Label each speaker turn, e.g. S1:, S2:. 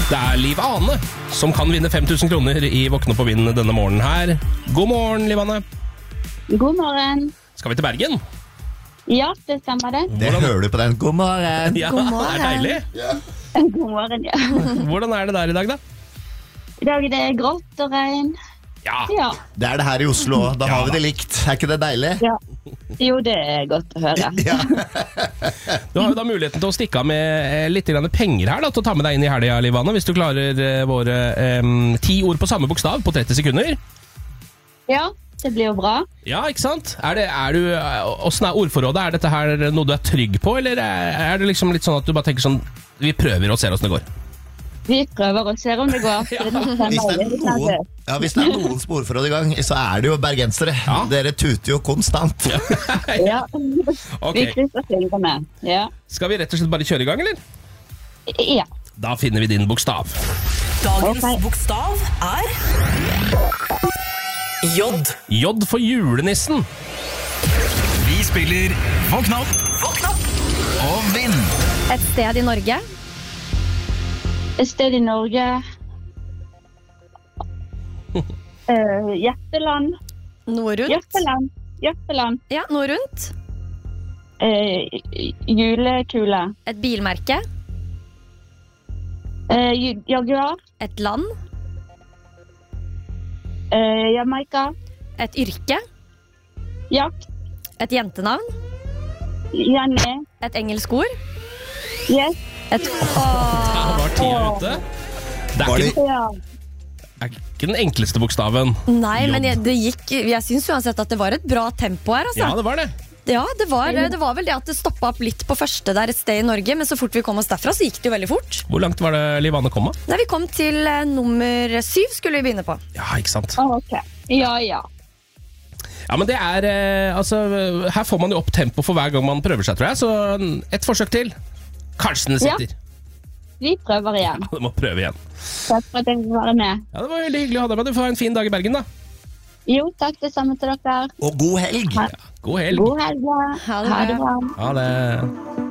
S1: Det Liv Ane som kan vinne 5000 kroner i Våkne på Vind denne morgenen her. God morgen, Liv Ane.
S2: God morgen.
S1: Skal vi til Bergen?
S2: Ja, det stemmer det.
S3: Det hører du på den. God morgen.
S1: Ja,
S4: God morgen.
S1: det deilig.
S2: God morgen, ja.
S1: Hvordan det der i dag, da?
S2: I dag er det grått og regn.
S1: Ja,
S2: Ja.
S3: Det det her i Oslo også. Da har vi det likt. Ikke det deilig?
S2: Ja. Jo, det er godt å høre.
S3: Ja.
S1: du har jo da muligheten til å stikke av med litt grann penger her da, til å ta med deg inn i helga, Liv Ane, hvis du klarer våre 10 ord på samme bokstav på 30 sekunder.
S2: Ja, det blir jo bra.
S1: Ja, ikke sant? Hvordan ordforrådet? Er dette her noe du er trygg på, eller er det liksom litt sånn at du bare tenker sånn, vi prøver og ser hvordan det går?
S2: Vi prøver og ser om det går.
S1: Ja.
S3: Hvis det noen sporforråd i gang, så det jo bergensere.
S1: Ja.
S3: Dere tuter jo konstant.
S2: Ja.
S1: Ok.
S2: Vi krysser fingrene. Ja.
S1: Skal vi rett og slett bare kjøre i gang, eller?
S2: Ja.
S1: Da finner vi din bokstav.
S4: Dagens
S2: Ok.
S4: bokstav J.
S1: J for julenissen.
S5: Vi spiller Våkn opp og vinn.
S6: Et sted i Norge.
S2: Et sted i Norge. Hjerteland.
S6: Noe rundt.
S2: Hjerteland.
S6: Ja, noe rundt.
S2: Julekule.
S6: Et bilmerke.
S2: Jaguar.
S6: Et land.
S2: Jamaica.
S6: Et yrke.
S2: Jakt.
S6: Et jentenavn.
S2: Jenny.
S6: Et engelsk ord.
S2: Yes.
S6: Et
S1: Her var tida ute. Det
S3: Var det-
S2: Ja.
S1: er ikke den enkleste bokstaven.
S6: Nei, men
S1: J.
S6: jeg synes uansett at det var et bra tempo her, altså.
S1: Ja, det var det.
S6: Ja, det var vel det at det stoppet opp litt på første der, et sted i Norge, men så fort vi kom oss derfra, så gikk det jo veldig fort.
S1: Hvor langt var det Liv Ane kom da?
S6: Nei, vi kom til nummer 7 skulle vi begynne på.
S1: Ja, ikke sant.
S2: Ok. Ja.
S1: Ja, men det altså, her får man jo opp tempo for hver gang man prøver seg, tror jeg. Så et forsøk til. Kanskje den sitter.
S2: Vi prøver igjen.
S1: Ja, du må prøve igjen.
S2: Takk for at jeg vil være med.
S1: Ja, det var veldig hyggelig å ha deg med. Du får ha en fin dag i Bergen, da.
S2: Jo, takk det samme til dere.
S3: Og god helg.
S1: God helg.
S2: God helg.
S6: Ha det
S2: Ha det
S6: bra.
S2: bra.
S1: Ha det.